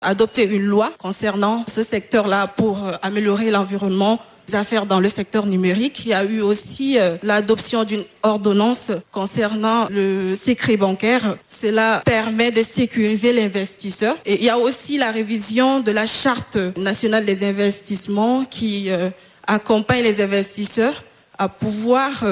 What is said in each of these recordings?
adopté une loi concernant ce secteur-là pour améliorer l'environnement des affaires dans le secteur numérique. Il y a eu aussi l'adoption d'une ordonnance concernant le secret bancaire. Cela permet de sécuriser l'investisseur. Et il y a aussi la révision de la Charte nationale des investissements qui accompagne les investisseurs à pouvoir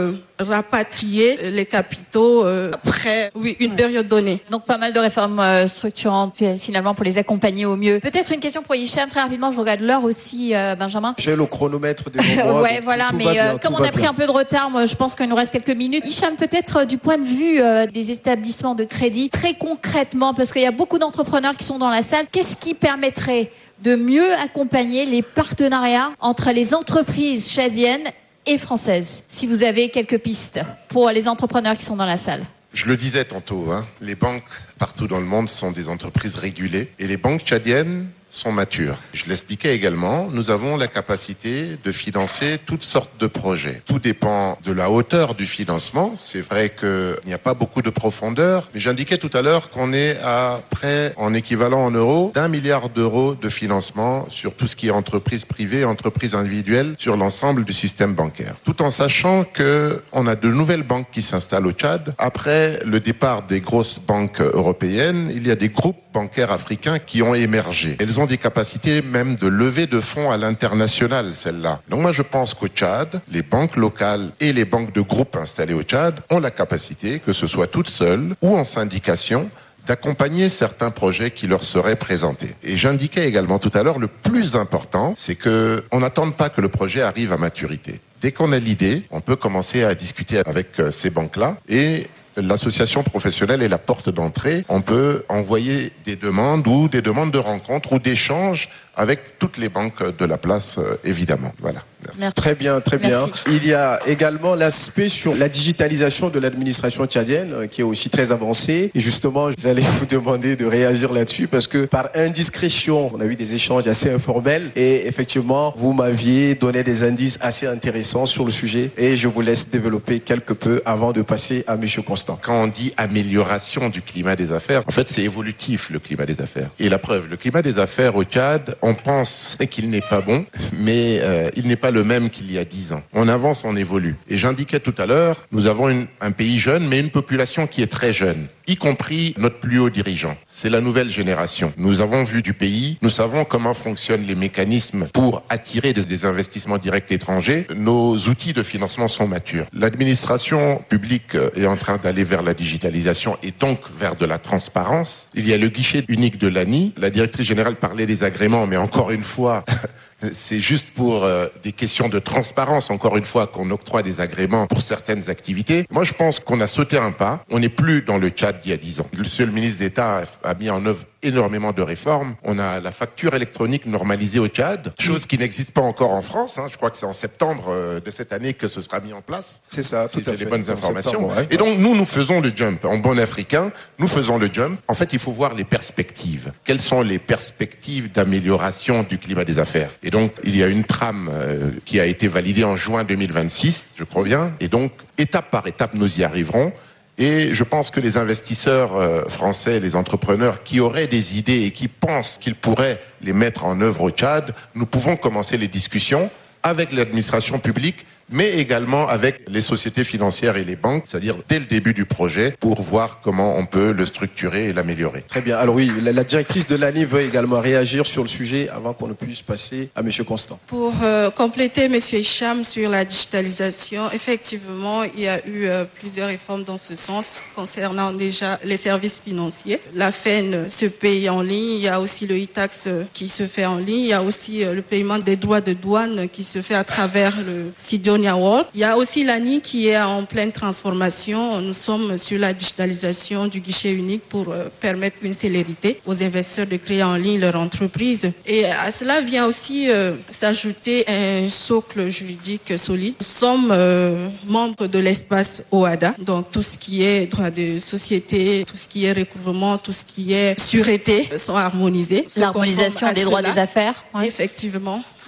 rapatrier les capitaux après une période donnée. Donc pas mal de réformes structurantes finalement pour les accompagner au mieux. Peut-être une question pour Hicham très rapidement, je regarde l'heure aussi Benjamin. J'ai le chronomètre devant moi. Ouais voilà, mais comme on a pris un peu de retard, moi, je pense qu'il nous reste quelques minutes. Hicham, peut-être du point de vue des établissements de crédit, très concrètement, parce qu'il y a beaucoup d'entrepreneurs qui sont dans la salle, qu'est-ce qui permettrait de mieux accompagner les partenariats entre les entreprises tchadiennes et françaises, si vous avez quelques pistes pour les entrepreneurs qui sont dans la salle. Je le disais tantôt, les banques partout dans le monde sont des entreprises régulées et les banques tchadiennes sont matures. Je l'expliquais également, nous avons la capacité de financer toutes sortes de projets. Tout dépend de la hauteur du financement. C'est vrai qu'il n'y a pas beaucoup de profondeur, mais j'indiquais tout à l'heure qu'on est à près, en équivalent en euros, d'1 milliard d'euros de financement sur tout ce qui est entreprise privée, entreprise individuelle, sur l'ensemble du système bancaire. Tout en sachant que on a de nouvelles banques qui s'installent au Tchad. Après le départ des grosses banques européennes, il y a des groupes bancaires africains qui ont émergé. Elles ont des capacités même de levée de fonds à l'international, celles-là. Donc moi, je pense qu'au Tchad, les banques locales et les banques de groupe installées au Tchad ont la capacité, que ce soit toutes seules ou en syndication, d'accompagner certains projets qui leur seraient présentés. Et j'indiquais également tout à l'heure, le plus important, c'est que on n'attende pas que le projet arrive à maturité. Dès qu'on a l'idée, on peut commencer à discuter avec ces banques-là et l'association professionnelle est la porte d'entrée. On peut envoyer des demandes ou des demandes de rencontres ou d'échanges avec toutes les banques de la place, évidemment. Voilà. Merci. Très bien, très bien. Merci. Il y a également l'aspect sur la digitalisation de l'administration tchadienne qui est aussi très avancée. Et justement, j'allais vous demander de réagir là-dessus parce que par indiscrétion, on a eu des échanges assez informels et effectivement, vous m'aviez donné des indices assez intéressants sur le sujet et je vous laisse développer quelque peu avant de passer à Monsieur Constant. Quand on dit amélioration du climat des affaires, en fait, c'est évolutif, le climat des affaires. Et la preuve, le climat des affaires au Tchad, on pense qu'il n'est pas bon, mais il n'est pas le même qu'il y a 10 ans. On avance, on évolue. Et j'indiquais tout à l'heure, nous avons un pays jeune, mais une population qui est très jeune, y compris notre plus haut dirigeant. C'est la nouvelle génération. Nous avons vu du pays, nous savons comment fonctionnent les mécanismes pour attirer des investissements directs étrangers. Nos outils de financement sont matures. L'administration publique est en train d'aller vers la digitalisation et donc vers de la transparence. Il y a le guichet unique de l'ANI. La directrice générale parlait des agréments, mais encore une fois, c'est juste pour des questions de transparence, encore une fois, qu'on octroie des agréments pour certaines activités. Moi, je pense qu'on a sauté un pas. On n'est plus dans le Tchad d'il y a 10 ans. Monsieur le ministre d'État a mis en œuvre énormément de réformes. On a la facture électronique normalisée au Tchad, chose qui n'existe pas encore en France. Je crois que c'est en septembre de cette année que ce sera mis en place. C'est ça, tout à fait. Les bonnes informations. Et donc, nous faisons le jump. En bon africain, nous faisons le jump. En fait, il faut voir les perspectives. Quelles sont les perspectives d'amélioration du climat des affaires? Et donc, il y a une trame qui a été validée en juin 2026, je crois bien. Et donc, étape par étape, nous y arriverons. Et je pense que les investisseurs français, les entrepreneurs qui auraient des idées et qui pensent qu'ils pourraient les mettre en œuvre au Tchad, nous pouvons commencer les discussions avec l'administration publique, mais également avec les sociétés financières et les banques, c'est-à-dire dès le début du projet, pour voir comment on peut le structurer et l'améliorer. Très bien. Alors oui, la directrice de l'ANI veut également réagir sur le sujet avant qu'on ne puisse passer à Monsieur Constant. Pour compléter Monsieur Hicham sur la digitalisation, effectivement, il y a eu plusieurs réformes dans ce sens concernant déjà les services financiers. La FEN se paye en ligne, il y a aussi le e-tax qui se fait en ligne, il y a aussi le paiement des droits de douane qui se fait à travers le Sidonia World. Il y a aussi l'ANI qui est en pleine transformation. Nous sommes sur la digitalisation du guichet unique pour permettre une célérité aux investisseurs de créer en ligne leur entreprise. Et à cela vient aussi s'ajouter un socle juridique solide. Nous sommes membres de l'espace OHADA, donc tout ce qui est droit de société, tout ce qui est recouvrement, tout ce qui est sûreté sont harmonisés. L'harmonisation des droits des affaires. Oui. Effectivement.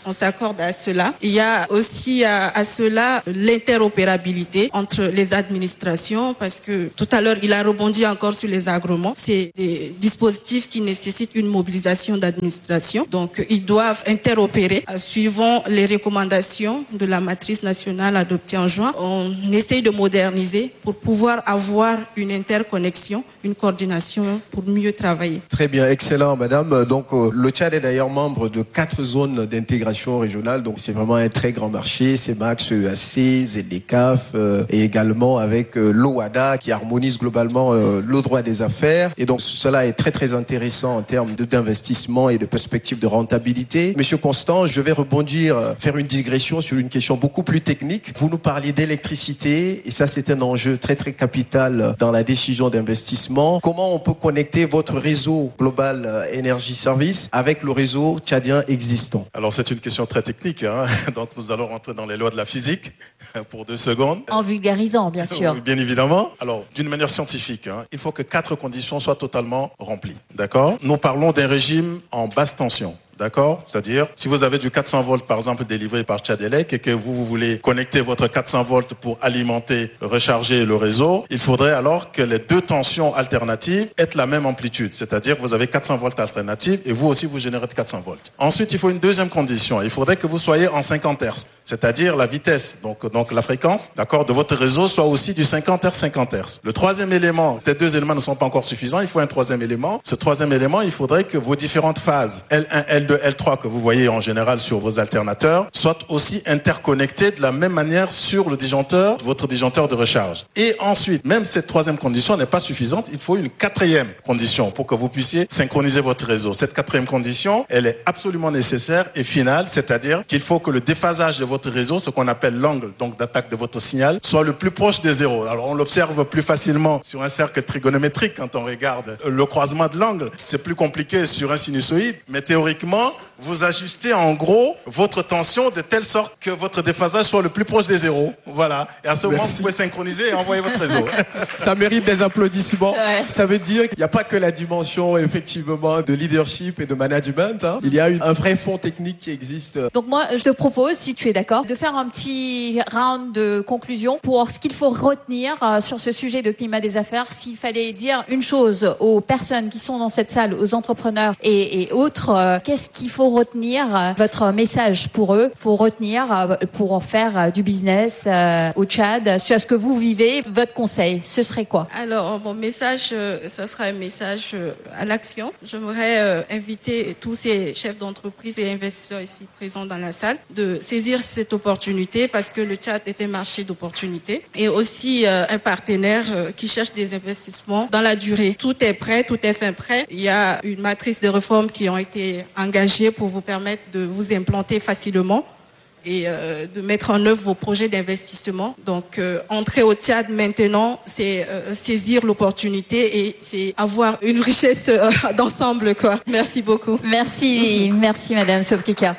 on s'accorde à cela. Il y a aussi à cela l'interopérabilité entre les administrations, parce que tout à l'heure, il a rebondi encore sur les agréments. C'est des dispositifs qui nécessitent une mobilisation d'administration. Donc, ils doivent interopérer suivant les recommandations de la matrice nationale adoptée en juin. On essaye de moderniser pour pouvoir avoir une interconnexion, une coordination pour mieux travailler. Très bien, excellent, madame. Donc, le Tchad est d'ailleurs membre de 4 zones d'intégration régionale. Donc, c'est vraiment un très grand marché. C'est Max, EAC, ZDCAF, et également avec l'OADA qui harmonise globalement le droit des affaires. Et donc, cela est très, très intéressant en termes d'investissement et de perspectives de rentabilité. Monsieur Constant, je vais rebondir, faire une digression sur une question beaucoup plus technique. Vous nous parliez d'électricité et ça, c'est un enjeu très, très capital dans la décision d'investissement. Comment on peut connecter votre réseau Global Energy Service avec le réseau tchadien existant? Alors, c'est une question très technique, hein. Donc, nous allons rentrer dans les lois de la physique pour 2 secondes. En vulgarisant, bien sûr. Bien évidemment. Alors, d'une manière scientifique, hein, il faut que 4 conditions soient totalement remplies. D'accord? Nous parlons d'un régime en basse tension. D'accord? C'est-à-dire, si vous avez du 400 volts, par exemple, délivré par Tchadelec et que vous voulez connecter votre 400 volts pour alimenter, recharger le réseau, il faudrait alors que les 2 tensions alternatives aient la même amplitude. C'est-à-dire que vous avez 400 volts alternatives et vous aussi, vous générez 400 volts. Ensuite, il faut une deuxième condition. Il faudrait que vous soyez en 50 Hz. C'est-à-dire la vitesse, donc la fréquence, d'accord, de votre réseau soit aussi du 50 Hz, 50 Hz. Le troisième élément, ces 2 éléments ne sont pas encore suffisants. Il faut un troisième élément. Ce troisième élément, il faudrait que vos différentes phases, L1, L2, L3 que vous voyez en général sur vos alternateurs soient aussi interconnectés de la même manière sur le disjoncteur, votre disjoncteur de recharge. Et ensuite, même cette troisième condition n'est pas suffisante, il faut une 4e condition pour que vous puissiez synchroniser votre réseau. Cette 4e condition, elle est absolument nécessaire et finale, c'est-à-dire qu'il faut que le déphasage de votre réseau, ce qu'on appelle l'angle donc d'attaque de votre signal, soit le plus proche des zéros. Alors on l'observe plus facilement sur un cercle trigonométrique quand on regarde le croisement de l'angle. C'est plus compliqué sur un sinusoïde, mais théoriquement, vous ajustez en gros votre tension de telle sorte que votre déphasage soit le plus proche des zéros. Voilà. Et à ce moment, vous pouvez synchroniser et envoyer votre réseau. Ça mérite des applaudissements. Ouais. Ça veut dire qu'il n'y a pas que la dimension, effectivement, de leadership et de management. Hein. Il y a un vrai fond technique qui existe. Donc moi, je te propose, si tu es d'accord, de faire un petit round de conclusion pour ce qu'il faut retenir sur ce sujet de climat des affaires. S'il fallait dire une chose aux personnes qui sont dans cette salle, aux entrepreneurs et autres, qu'est-ce qu'il faut retenir, votre message pour eux, faut retenir pour en faire du business au Tchad, sur ce que vous vivez, votre conseil, ce serait quoi? Alors, mon message, ça sera un message à l'action. J'aimerais inviter tous ces chefs d'entreprise et investisseurs ici présents dans la salle de saisir cette opportunité parce que le Tchad est un marché d'opportunités et aussi un partenaire qui cherche des investissements dans la durée. Tout est prêt, tout est fin prêt. Il y a une matrice de réformes qui ont été engagées pour vous permettre de vous implanter facilement et de mettre en œuvre vos projets d'investissement. Donc, entrer au Tchad maintenant, c'est saisir l'opportunité et c'est avoir une richesse d'ensemble, quoi. Merci beaucoup. Merci Madame Sobkika.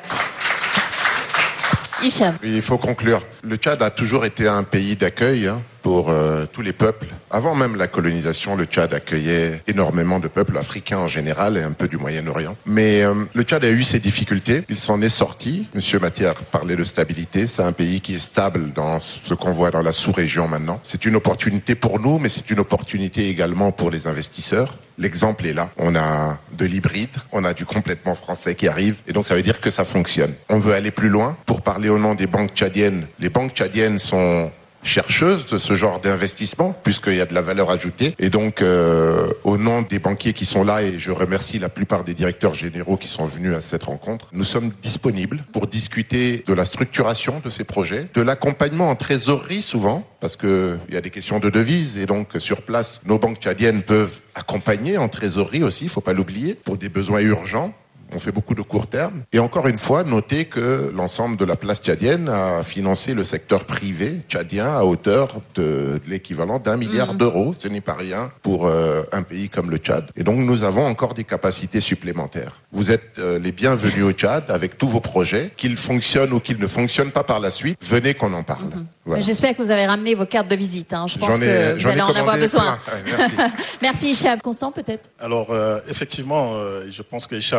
Hicham. Il faut conclure. Le Tchad a toujours été un pays d'accueil pour tous les peuples. Avant même la colonisation, le Tchad accueillait énormément de peuples africains en général et un peu du Moyen-Orient. Mais le Tchad a eu ses difficultés. Il s'en est sorti. Monsieur Mathiar parlait de stabilité. C'est un pays qui est stable dans ce qu'on voit dans la sous-région maintenant. C'est une opportunité pour nous, mais c'est une opportunité également pour les investisseurs. L'exemple est là. On a de l'hybride, on a du complètement français qui arrive. Et donc ça veut dire que ça fonctionne. On veut aller plus loin. Pour parler au nom des banques tchadiennes, les banques tchadiennes sont chercheuses de ce genre d'investissement, puisqu'il y a de la valeur ajoutée. Et donc, au nom des banquiers qui sont là, et je remercie la plupart des directeurs généraux qui sont venus à cette rencontre, nous sommes disponibles pour discuter de la structuration de ces projets, de l'accompagnement en trésorerie souvent, parce que il y a des questions de devises, et donc sur place, nos banques tchadiennes peuvent accompagner en trésorerie aussi, il faut pas l'oublier, pour des besoins urgents. On fait beaucoup de court terme. Et encore une fois, notez que l'ensemble de la place tchadienne a financé le secteur privé tchadien à hauteur de l'équivalent d'1 milliard d'euros. Ce n'est pas rien pour un pays comme le Tchad. Et donc, nous avons encore des capacités supplémentaires. Vous êtes les bienvenus au Tchad avec tous vos projets. Qu'ils fonctionnent ou qu'ils ne fonctionnent pas par la suite, venez qu'on en parle. Voilà. J'espère que vous avez ramené vos cartes de visite. Je pense que vous allez en avoir besoin. Merci. Merci Hicham. Constant, peut-être? Alors, effectivement, je pense que Hicham a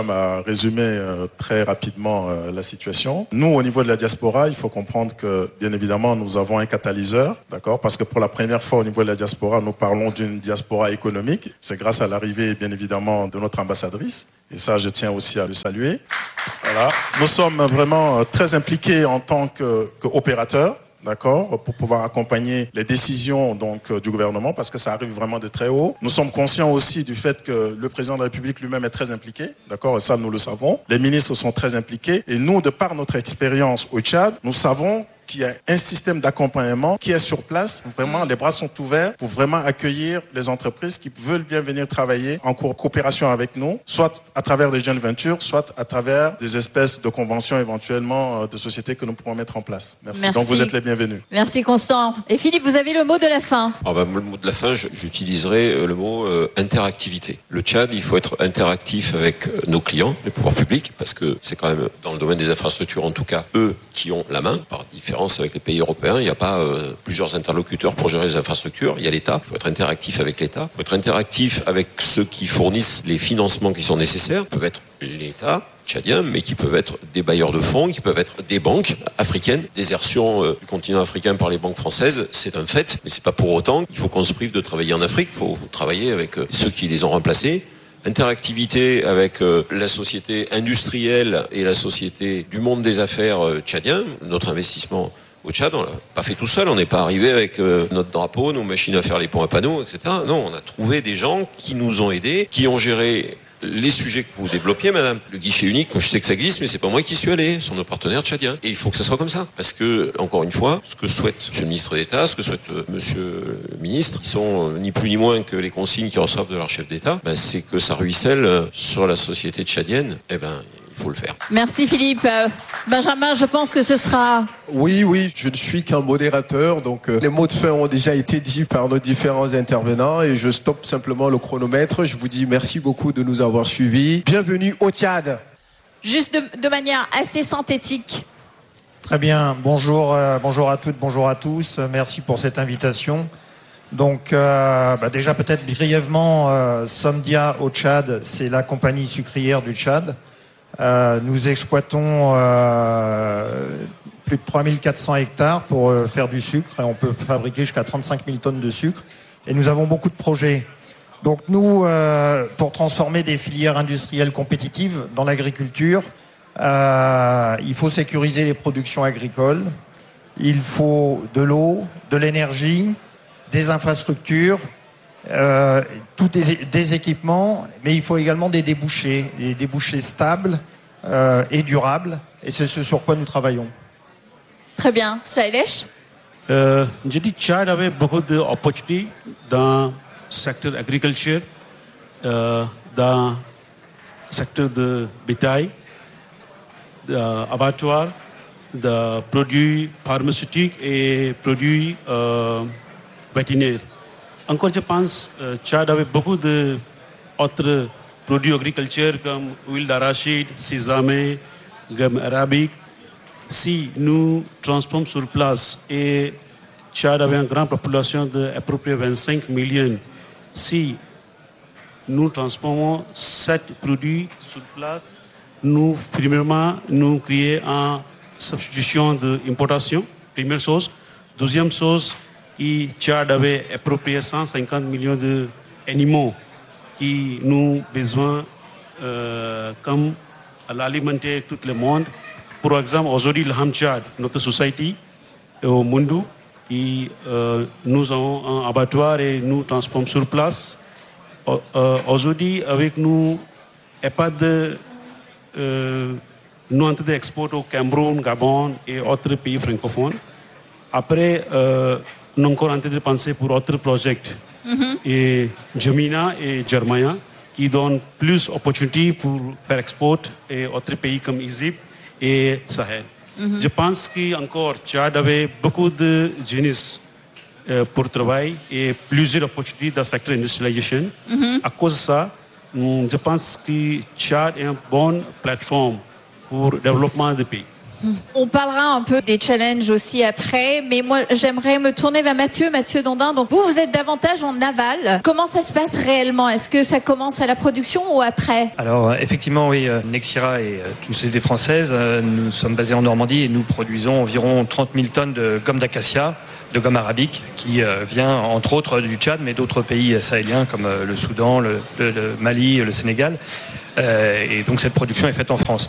résumer très rapidement la situation. Nous, au niveau de la diaspora, il faut comprendre que, bien évidemment, nous avons un catalyseur, d'accord, parce que pour la première fois au niveau de la diaspora, nous parlons d'une diaspora économique. C'est grâce à l'arrivée, bien évidemment, de notre ambassadrice. Et ça, je tiens aussi à le saluer. Voilà. Nous sommes vraiment très impliqués en tant qu'opérateurs. D'accord, pour pouvoir accompagner les décisions du gouvernement, parce que ça arrive vraiment de très haut. Nous sommes conscients aussi du fait que le président de la République lui-même est très impliqué, d'accord, et ça nous le savons. Les ministres sont très impliqués, et nous, de par notre expérience au Tchad, nous savons qu'il y a un système d'accompagnement qui est sur place. Vraiment, les bras sont ouverts pour vraiment accueillir les entreprises qui veulent bien venir travailler en coopération avec nous, soit à travers des joint ventures, soit à travers des espèces de conventions éventuellement de sociétés que nous pourrons mettre en place. Merci. Donc vous êtes les bienvenus. Merci Constant. Et Philippe, vous avez le mot de la fin. Le mot de la fin, j'utiliserai le mot interactivité. Le Tchad, il faut être interactif avec nos clients, les pouvoirs publics, parce que c'est quand même dans le domaine des infrastructures, en tout cas, eux qui ont la main, par différence avec les pays européens. Il n'y a pas plusieurs interlocuteurs pour gérer les infrastructures. Il y a l'État. Il faut être interactif avec l'État. Il faut être interactif avec ceux qui fournissent les financements qui sont nécessaires. Ils peuvent être l'État tchadien, mais qui peuvent être des bailleurs de fonds, qui peuvent être des banques africaines. Désertion du continent africain par les banques françaises, c'est un fait, mais c'est pas pour autant qu'il faut qu'on se prive de travailler en Afrique. Il faut travailler avec ceux qui les ont remplacés. Interactivité avec la société industrielle et la société du monde des affaires tchadien. Notre investissement au Tchad, on l'a pas fait tout seul, on n'est pas arrivé avec notre drapeau, nos machines à faire les ponts à panneaux, etc. Non, on a trouvé des gens qui nous ont aidés, qui ont géré les sujets que vous développiez, madame. Le guichet unique, je sais que ça existe, mais c'est pas moi qui suis allé, ce sont nos partenaires tchadiens. Et il faut que ça soit comme ça. Parce que, encore une fois, ce que souhaite monsieur le ministre d'État, ce que souhaite monsieur le ministre, qui sont ni plus ni moins que les consignes qu'ils reçoivent de leur chef d'État, c'est que ça ruisselle sur la société tchadienne. Il faut le faire. Merci Philippe. Benjamin, je pense que ce sera... Oui, je ne suis qu'un modérateur, donc les mots de fin ont déjà été dits par nos différents intervenants et je stoppe simplement le chronomètre. Je vous dis merci beaucoup de nous avoir suivis. Bienvenue au Tchad. Juste de manière assez synthétique. Très bien. Bonjour à toutes, bonjour à tous. Merci pour cette invitation. Donc déjà peut-être brièvement, Somdia au Tchad, c'est la compagnie sucrière du Tchad. Nous exploitons plus de 3400 hectares pour faire du sucre et on peut fabriquer jusqu'à 35 000 tonnes de sucre et nous avons beaucoup de projets. Donc nous, pour transformer des filières industrielles compétitives dans l'agriculture, il faut sécuriser les productions agricoles, il faut de l'eau, de l'énergie, des infrastructures, des équipements, mais il faut également des débouchés stables et durables, et c'est ce sur quoi nous travaillons. Très bien. Shailesh? J'ai dit Tchad avait beaucoup d'opportunités dans le secteur agriculture, dans le secteur de bétail, d'abattoir, de produits pharmaceutiques et produits vétérinaires. Encore, je pense, Tchad avait beaucoup d'autres produits agriculture comme huile d'arachide, sésame, gamme arabique. Si nous transformons sur place et Tchad avait une grande population d'à peu près 25 millions, si nous transformons 7 produits sur place, nous, premièrement, nous créons une substitution d'importation, première chose. Deuxième chose, qui Tchad avait approprié 150 millions d'animaux qui nous besoin comme l'alimenter tout le monde. Pour exemple, aujourd'hui, le Ham Tchad, notre société au Mundu, qui nous avons un abattoir et nous transformons sur place. Aujourd'hui, avec nous, il n'y a pas de... nous en train d'exporter au Cameroun, Gabon et autres pays francophones. Après, nous sommes encore en train de penser pour d'autres projets. Et Jamina et Germania qui donnent plus d'opportunités pour faire export et autres pays comme Égypte et Sahel. Je pense qu'encore Tchad avait beaucoup de génies pour travailler et plusieurs opportunités dans le secteur industrialisation. À cause de ça, je pense que Tchad est une bonne plateforme pour le développement du pays. On parlera un peu des challenges aussi après, mais moi j'aimerais me tourner vers Mathieu Dandin. Donc vous êtes davantage en aval. Comment ça se passe réellement? Est-ce que ça commence à la production ou après? Alors effectivement oui, Nexira est une société française. Nous sommes basés en Normandie et nous produisons environ 30 000 tonnes de gomme d'acacia, de gomme arabique, qui vient entre autres du Tchad, mais d'autres pays sahéliens comme le Soudan, le Mali, le Sénégal. Et donc cette production est faite en France.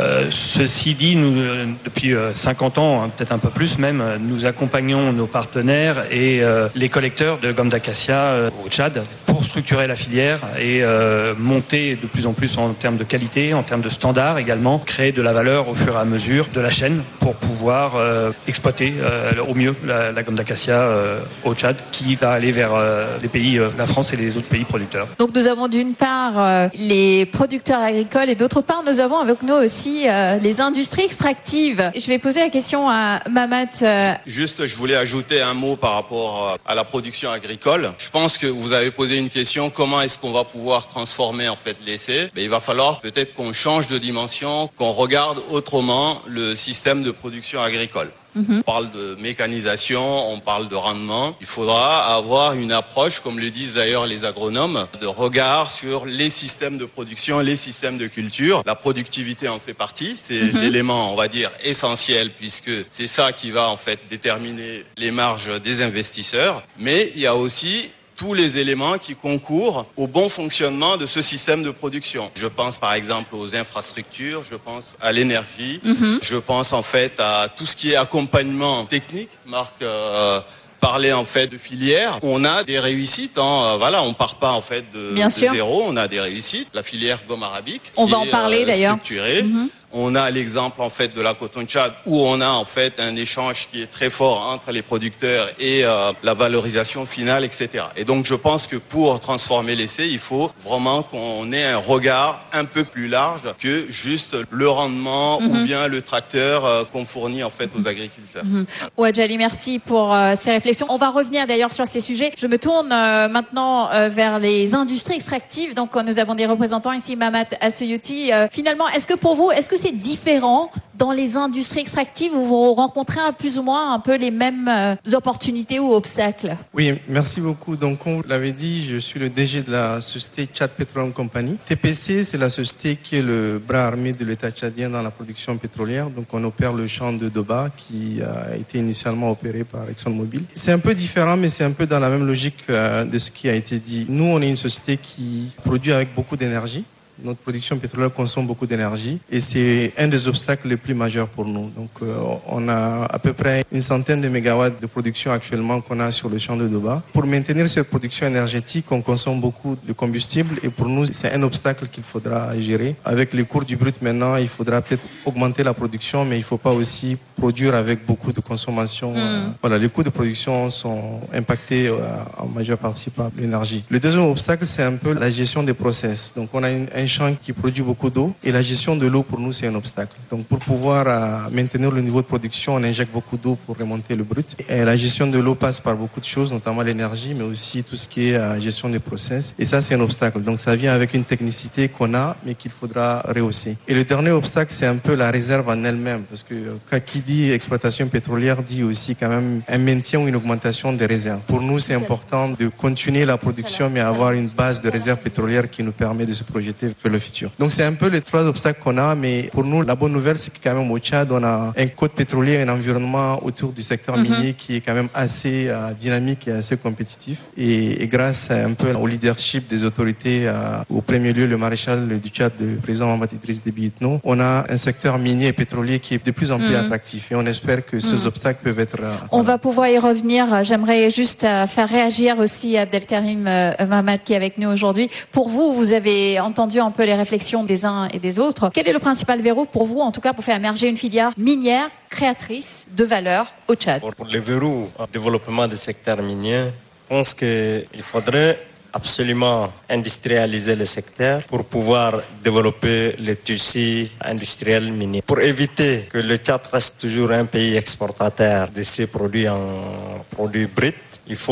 Ceci dit, nous, depuis 50 ans, peut-être un peu plus même, nous accompagnons nos partenaires et les collecteurs de gomme d'acacia au Tchad pour structurer la filière et monter de plus en plus en termes de qualité, en termes de standards également, créer de la valeur au fur et à mesure de la chaîne pour pouvoir exploiter au mieux la gomme d'acacia au Tchad, qui va aller vers les pays, la France et les autres pays producteurs. Donc nous avons d'une part les producteurs agricoles et d'autre part nous avons avec nous aussi les industries extractives. Je vais poser la question à Mamat. Juste, je voulais ajouter un mot par rapport à la production agricole. Je pense que vous avez posé une question, comment est-ce qu'on va pouvoir transformer en fait l'essai? Il va falloir peut-être qu'on change de dimension, qu'on regarde autrement le système de production agricole. On parle de mécanisation, on parle de rendement. Il faudra avoir une approche, comme le disent d'ailleurs les agronomes, de regard sur les systèmes de production, les systèmes de culture. La productivité en fait partie. C'est l'élément, on va dire, essentiel, puisque c'est ça qui va en fait déterminer les marges des investisseurs. Mais il y a aussi tous les éléments qui concourent au bon fonctionnement de ce système de production. Je pense par exemple aux infrastructures, je pense à l'énergie, je pense en fait à tout ce qui est accompagnement technique. Marc parlait en fait de filière. On a des réussites, voilà, on part pas en fait de zéro, on a des réussites. La filière gomme arabique, on va en parler d'ailleurs. Structurée. On a l'exemple en fait de la coton Tchad où on a en fait un échange qui est très fort entre les producteurs et la valorisation finale, etc. Et donc je pense que pour transformer l'essai, il faut vraiment qu'on ait un regard un peu plus large que juste le rendement ou bien le tracteur qu'on fournit en fait aux agriculteurs. Ouadjali, merci pour ces réflexions. On va revenir d'ailleurs sur ces sujets. Je me tourne maintenant vers les industries extractives. Donc nous avons des représentants ici, Mamat Assoyouti. Finalement, est-ce que pour vous, est-ce que c'est différent dans les industries extractives où vous rencontrez plus ou moins un peu les mêmes opportunités ou obstacles? Oui, merci beaucoup. Donc, comme vous l'avez dit, je suis le DG de la société Tchad Petroleum Company. TPC, c'est la société qui est le bras armé de l'État tchadien dans la production pétrolière. Donc, on opère le champ de Doba qui a été initialement opéré par ExxonMobil. C'est un peu différent, mais c'est un peu dans la même logique de ce qui a été dit. Nous, on est une société qui produit avec beaucoup d'énergie. Notre production pétrolière consomme beaucoup d'énergie et c'est un des obstacles les plus majeurs pour nous. Donc, on a à peu près une centaine de mégawatts de production actuellement qu'on a sur le champ de Doba. Pour maintenir cette production énergétique, on consomme beaucoup de combustible et pour nous, c'est un obstacle qu'il faudra gérer. Avec les cours du brut maintenant, il faudra peut-être augmenter la production, mais il ne faut pas aussi produire avec beaucoup de consommation. Voilà, les coûts de production sont impactés en majeure partie par l'énergie. Le deuxième obstacle, c'est un peu la gestion des process. Donc, on a un champ qui produit beaucoup d'eau et la gestion de l'eau pour nous c'est un obstacle. Donc pour pouvoir maintenir le niveau de production, on injecte beaucoup d'eau pour remonter le brut. Et la gestion de l'eau passe par beaucoup de choses, notamment l'énergie, mais aussi tout ce qui est gestion des process. Et ça c'est un obstacle. Donc ça vient avec une technicité qu'on a, mais qu'il faudra rehausser. Et le dernier obstacle c'est un peu la réserve en elle-même, parce que qui dit exploitation pétrolière dit aussi quand même un maintien ou une augmentation des réserves. Pour nous c'est important de continuer la production, mais avoir une base de réserve pétrolière qui nous permet de se projeter vers le futur. Donc c'est un peu les trois obstacles qu'on a, mais pour nous la bonne nouvelle c'est que quand même au Tchad on a un code pétrolier, un environnement autour du secteur minier qui est quand même assez dynamique et assez compétitif. Et grâce un peu au leadership des autorités, au premier lieu le maréchal du Tchad, le président Mahamat Idriss Déby Itno, on a un secteur minier et pétrolier qui est de plus en plus attractif et on espère que ces obstacles peuvent être... On va pouvoir y revenir. J'aimerais juste faire réagir aussi Abdelkarim Mahamat qui est avec nous aujourd'hui. Pour vous, vous avez entendu un peu les réflexions des uns et des autres. Quel est le principal verrou pour vous, en tout cas pour faire émerger une filière minière créatrice de valeur au Tchad? Pour les verrous au développement du secteur minier, je pense qu'il faudrait absolument industrialiser le secteur pour pouvoir développer les tissus industriels miniers. Pour éviter que le Tchad reste toujours un pays exportateur de ces produits en produits bruts, il faut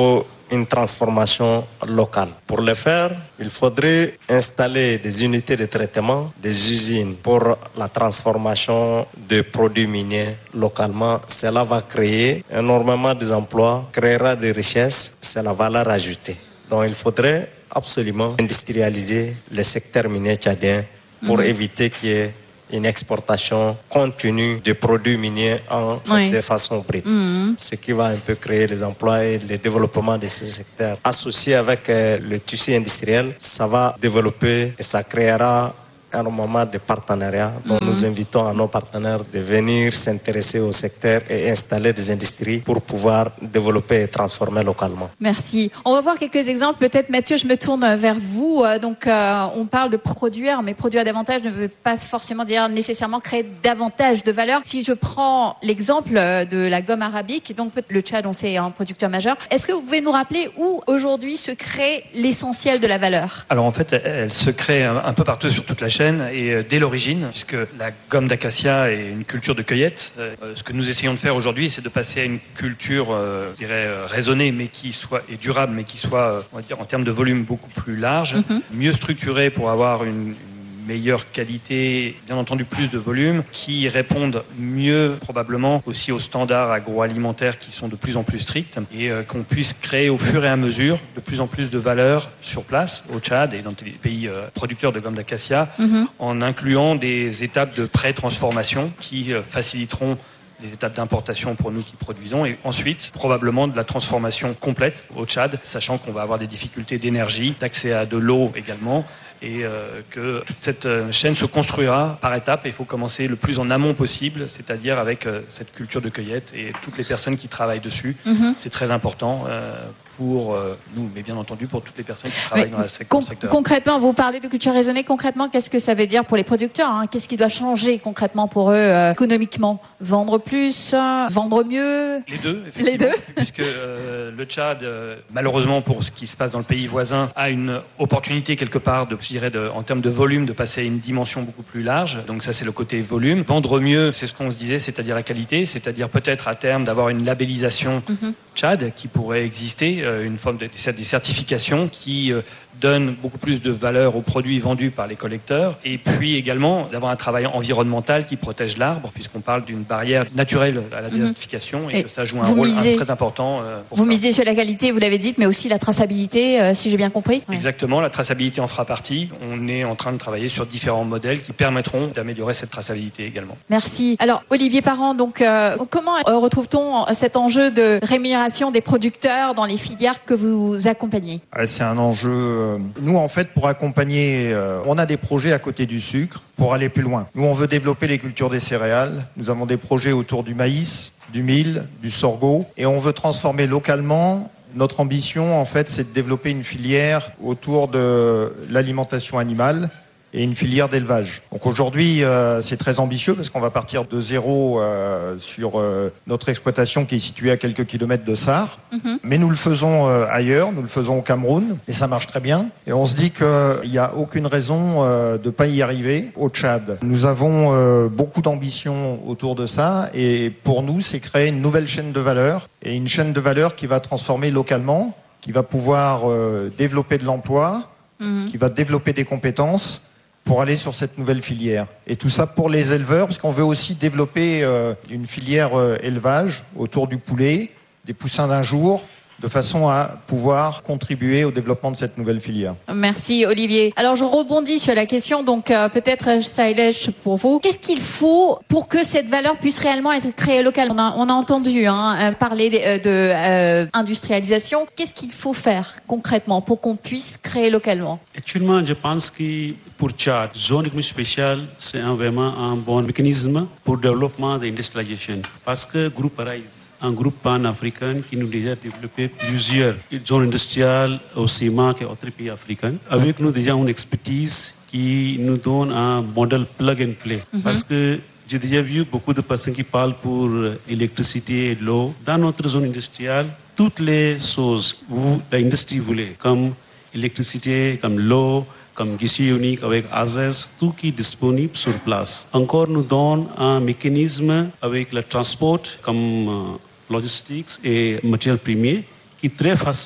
une transformation locale. Pour le faire, il faudrait installer des unités de traitement, des usines pour la transformation de produits miniers localement. Cela va créer énormément d'emplois, créera des richesses, c'est la valeur ajoutée. Donc il faudrait absolument industrialiser le secteur minier tchadien pour éviter qu'il y ait une exportation continue de produits miniers de façon brute. Ce qui va un peu créer les emplois et le développement de ces secteurs. Associé avec le tissu industriel, ça va développer et ça créera un moment de partenariat dont nous invitons à nos partenaires de venir s'intéresser au secteur et installer des industries pour pouvoir développer et transformer localement. Merci. On va voir quelques exemples. Peut-être, Mathieu, je me tourne vers vous. Donc, on parle de produire, mais produire davantage ne veut pas forcément dire nécessairement créer davantage de valeur. Si je prends l'exemple de la gomme arabique, donc le Tchad, on sait, est un producteur majeur. Est-ce que vous pouvez nous rappeler où aujourd'hui se crée l'essentiel de la valeur? Alors en fait, elle se crée un peu partout sur toute la chaîne et dès l'origine, puisque la gomme d'acacia est une culture de cueillette. Ce que nous essayons de faire aujourd'hui, c'est de passer à une culture, je dirais, raisonnée, mais qui soit et durable, mais qui soit, on va dire, en termes de volume beaucoup plus large, mieux structurée pour avoir une meilleure qualité, bien entendu plus de volume, qui répondent mieux probablement aussi aux standards agroalimentaires qui sont de plus en plus stricts et qu'on puisse créer au fur et à mesure de plus en plus de valeur sur place au Tchad et dans les pays producteurs de gomme d'acacia en incluant des étapes de pré-transformation qui faciliteront les étapes d'importation pour nous qui produisons et ensuite probablement de la transformation complète au Tchad, sachant qu'on va avoir des difficultés d'énergie, d'accès à de l'eau également et que toute cette chaîne se construira par étapes. Il faut commencer le plus en amont possible, c'est-à-dire avec cette culture de cueillette et toutes les personnes qui travaillent dessus. C'est très important pour nous, mais bien entendu pour toutes les personnes qui travaillent dans le secteur. Concrètement, vous parlez de culture raisonnée. Concrètement, qu'est-ce que ça veut dire pour les producteurs, hein? Qu'est-ce qui doit changer concrètement pour eux économiquement? Vendre plus, vendre mieux? Les deux, effectivement. Les deux. Puisque le Tchad, malheureusement pour ce qui se passe dans le pays voisin, a une opportunité quelque part en termes de volume, de passer à une dimension beaucoup plus large. Donc ça, c'est le côté volume. Vendre mieux, c'est ce qu'on se disait, c'est-à-dire la qualité, c'est-à-dire peut-être à terme d'avoir une labellisation Tchad qui pourrait exister, une forme des certifications qui donnent beaucoup plus de valeur aux produits vendus par les collecteurs et puis également d'avoir un travail environnemental qui protège l'arbre puisqu'on parle d'une barrière naturelle à la désertification et que ça joue un rôle très important pour ça. Vous misez sur la qualité, vous l'avez dit, mais aussi la traçabilité, si j'ai bien compris. Exactement, la traçabilité en fera partie. On est en train de travailler sur différents modèles qui permettront d'améliorer cette traçabilité également. Merci. Alors, Olivier Parent, donc, comment retrouve-t-on cet enjeu de rémunération des producteurs dans les filières que vous accompagnez? C'est un enjeu. Nous, en fait, pour accompagner, on a des projets à côté du sucre pour aller plus loin. Nous, on veut développer les cultures des céréales. Nous avons des projets autour du maïs, du mil, du sorgho, et on veut transformer localement. Notre ambition, en fait, c'est de développer une filière autour de l'alimentation animale et une filière d'élevage. Donc aujourd'hui, c'est très ambitieux parce qu'on va partir de zéro sur notre exploitation qui est située à quelques kilomètres de Sarre. Mais nous le faisons ailleurs, nous le faisons au Cameroun et ça marche très bien. Et on se dit qu'il n'y a aucune raison de ne pas y arriver au Tchad. Nous avons beaucoup d'ambition autour de ça et pour nous, c'est créer une nouvelle chaîne de valeur et une chaîne de valeur qui va transformer localement, qui va pouvoir développer de l'emploi, qui va développer des compétences pour aller sur cette nouvelle filière. Et tout ça pour les éleveurs, parce qu'on veut aussi développer une filière élevage autour du poulet, des poussins d'un jour, de façon à pouvoir contribuer au développement de cette nouvelle filière. Merci Olivier. Alors je rebondis sur la question, donc peut-être Sailesh pour vous. Qu'est-ce qu'il faut pour que cette valeur puisse réellement être créée localement? On a entendu parler de industrialisation. Qu'est-ce qu'il faut faire concrètement pour qu'on puisse créer localement? Actuellement, je pense que pour Tchad, zone économique spéciale, c'est vraiment un bon mécanisme pour le développement de l'industrialisation. Parce que Groupe Arise, un groupe pan-africain qui nous a déjà développé plusieurs zones industrielles au CIMA et autres pays africains. Avec nous déjà une expertise qui nous donne un modèle plug and play. Parce que j'ai déjà vu beaucoup de personnes qui parlent pour l'électricité et l'eau. Dans notre zone industrielle, toutes les choses où l'industrie voulait, comme l'électricité, comme l'eau, comme guichet unique avec AZES, tout qui est disponible sur place. Encore nous donne un mécanisme avec le transport comme logistics et matériel premier qui est très facile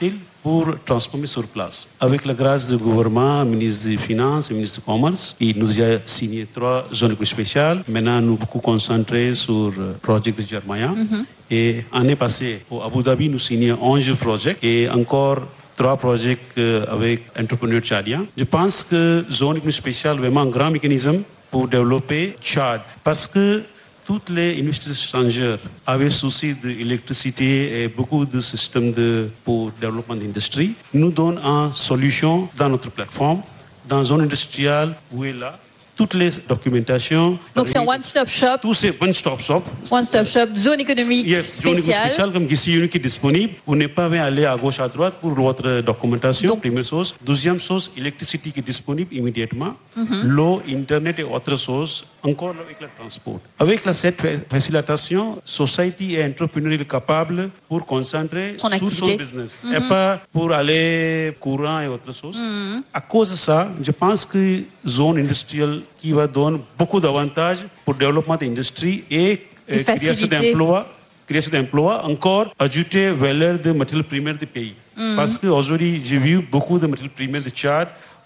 pour transformer sur place. Avec la grâce du gouvernement, ministre des Finances et ministre du Commerce, il nous a signé 3 zones économiques spéciales. Maintenant, nous beaucoup concentrés sur le projet de Germania. Et l'année passée, au Abu Dhabi, nous signions 11 projets et encore 3 projets avec entrepreneurs tchadiens. Je pense que zone économique spéciale est vraiment un grand mécanisme pour développer Tchad. Parce que toutes les universités étrangères avaient souci de l'électricité et beaucoup de systèmes pour le développement de l'industrie. Nous donnons une solution dans notre plateforme, dans une zone industrielle où est là. Toutes les documentations. Donc c'est un one-stop shop. Tout c'est one-stop shop. One-stop shop, zone économique zone spéciale comme ici unique est disponible. Vous n'êtes pas aller à gauche à droite pour votre documentation. Donc, première chose. Deuxième chose, l'électricité qui est disponible immédiatement. L'eau, internet et autre chose. Encore avec le transport. Avec cette facilitation, société et entrepreneur capable pour concentrer sur son business et pas pour aller courant et autre chose. À cause de ça, je pense que zone industrielle qui va donner beaucoup d'avantages pour le développement de l'industrie et création d'emplois, encore ajouter valeur de matériel primaire du pays. Parce qu'aujourd'hui, j'ai vu beaucoup de matériel primaire de Tchad